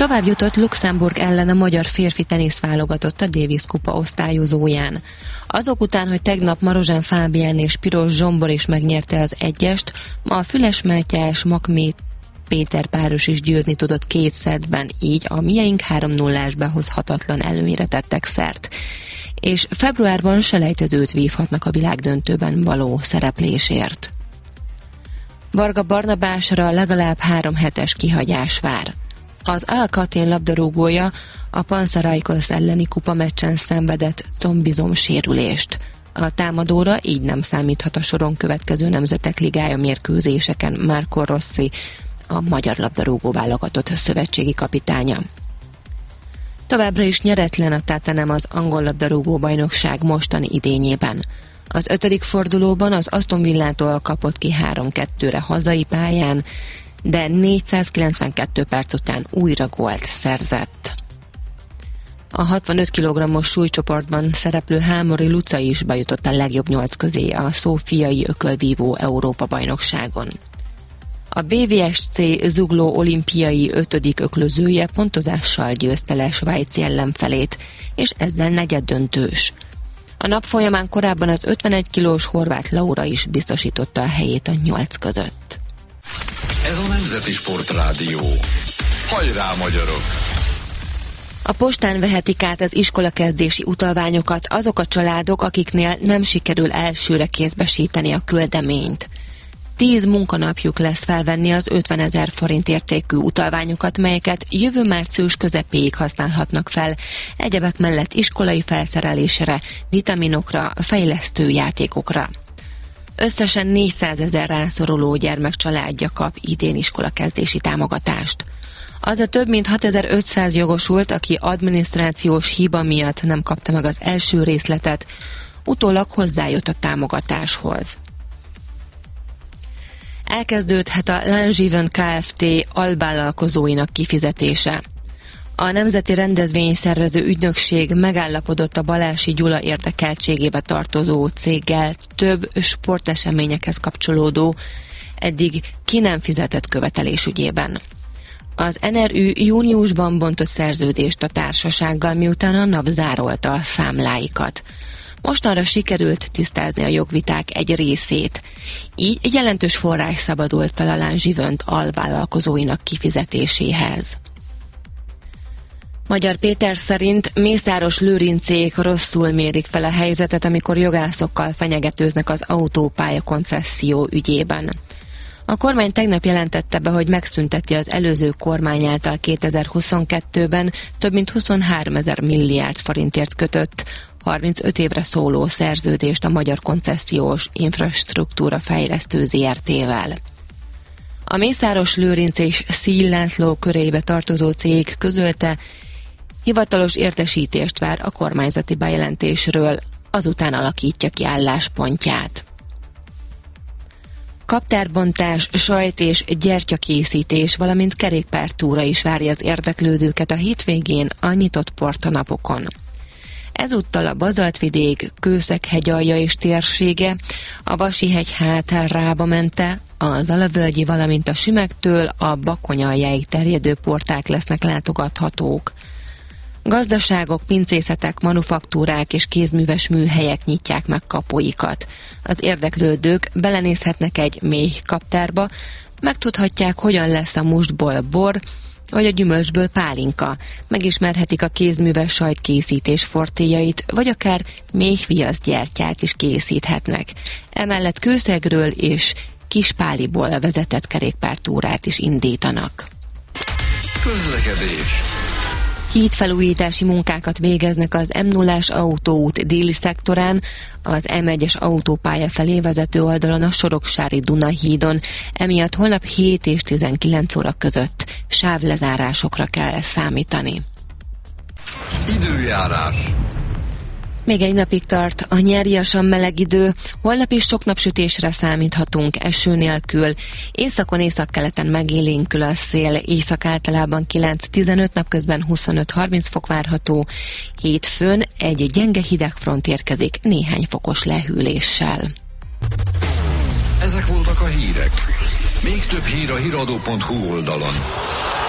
Tovább jutott Luxemburg ellen a magyar férfi teniszválogatott a Davis kupa osztályozóján. Azok után, hogy tegnap Marozsán Fábián és Piros Zsombor is megnyerte az egyest, ma a Füles Mátyás Makmét Péter páros is győzni tudott 2 szettben, így a mieink 3-0-ás behozhatatlan előnyre tettek szert. És februárban selejtezőt vívhatnak a világdöntőben való szereplésért. Varga Barnabásra legalább 3 hetes kihagyás vár. Az Al-Katin labdarúgója a Panathinaikos elleni kupameccsen szenvedett tombizom sérülést. A támadóra így nem számíthat a soron következő Nemzetek Ligája mérkőzéseken Marco Rossi, a magyar labdarúgó válogatott szövetségi kapitánya. Továbbra is nyeretlen a Tottenham az angol labdarúgó bajnokság mostani idényében. Az 5. fordulóban az Aston Villától kapott ki 3-2-re hazai pályán, de 492 perc után újra gólt szerzett. A 65 kg-os súlycsoportban szereplő Hámori Luca is bejutott a legjobb 8 közé a szófiai ökölvívó Európa-bajnokságon. A BVSC Zugló olimpiai 5. öklözője pontozással győzte le svájci ellenfelét, és ezzel negyeddöntős. A nap folyamán korábban az 51 kilós horvát Laura is biztosította a helyét a 8 között. Ez a Nemzeti Sportrádió. Hajrá, magyarok! A postán vehetik át az iskolakezdési utalványokat azok a családok, akiknél nem sikerül elsőre kézbesíteni a küldeményt. 10 munkanapjuk lesz felvenni az 50 000 forint értékű utalványokat, melyeket jövő március közepéig használhatnak fel, egyebek mellett iskolai felszerelésre, vitaminokra, fejlesztő játékokra. Összesen 400 000 rászoruló gyermek családja kap idén iskolakezdési támogatást. Az a több mint 6500 jogosult, aki adminisztrációs hiba miatt nem kapta meg az első részletet, utólag hozzájött a támogatáshoz. Elkezdődhet a Langevin Kft. Alvállalkozóinak kifizetése. A Nemzeti Rendezvényszervező Ügynökség megállapodott a Balási Gyula érdekeltségébe tartozó céggel több sporteseményekhez kapcsolódó, eddig ki nem fizetett követelés ügyében. Az NRÜ júniusban bontott szerződést a társasággal, miután a NAV zárolta a számláikat. Mostanra sikerült tisztázni a jogviták egy részét. Így egy jelentős forrás szabadult fel a Langevin alvállalkozóinak kifizetéséhez. Magyar Péter szerint Mészáros Lőrincék rosszul mérik fel a helyzetet, amikor jogászokkal fenyegetőznek az autópálya koncesszió ügyében. A kormány tegnap jelentette be, hogy megszünteti az előző kormány által 2022-ben több mint 23 000 milliárd forintért kötött 35 évre szóló szerződést a Magyar Koncesziós Infrastruktúra Fejlesztő Zrt-vel. A Mészáros Lőrinc és Szíj László körébe tartozó cég közölte, hivatalos értesítést vár a kormányzati bejelentésről, azután alakítja ki álláspontját. Kaptárbontás, sajt- és gyertyakészítés, valamint kerékpártúra is várja az érdeklődőket a hétvégén a nyitott portanapokon. Ezúttal a Bazaltvidék, Kőszeg-hegyalja és térsége, a Vasi-hegy hátárába mente, a Zalavölgyi, valamint a Sümegtől a Bakony aljáig terjedő porták lesznek látogathatók. Gazdaságok, pincészetek, manufaktúrák és kézműves műhelyek nyitják meg kapuikat. Az érdeklődők belenézhetnek egy mély kaptárba, megtudhatják, hogyan lesz a mustból bor, vagy a gyümölcsből pálinka, megismerhetik a kézműves sajtkészítés fortéjait, vagy akár méhviaszgyertyát is készíthetnek. Emellett Kőszegről és Kispáliból vezetett kerékpártúrát is indítanak. Közlekedés. Hídfelújítási munkákat végeznek az M0-ás autóút déli szektorán, az M1-es autópálya felé vezető oldalon a Soroksári Dunahídon, emiatt holnap 7 és 19 óra között sávlezárásokra kell számítani. Időjárás. Még egy napig tart a nyáriasan meleg idő, holnap is sok napsütésre számíthatunk eső nélkül. Északon, északkeleten megélénkül a szél, észak általában 9-15, napközben 25-30 fok várható. Hétfőn egy gyenge hidegfront érkezik néhány fokos lehűléssel. Ezek voltak a hírek. Még több hír a hiradó.hu oldalon.